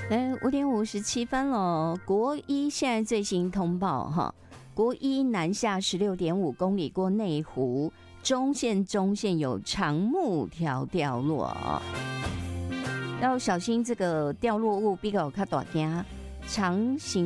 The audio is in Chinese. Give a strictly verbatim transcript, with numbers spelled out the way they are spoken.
来五点五十七分了，国一现在最新通报哈，国一南下十六点五公里过内湖，中线中线有长木条掉落，要小心这个掉落物比较较大件，长形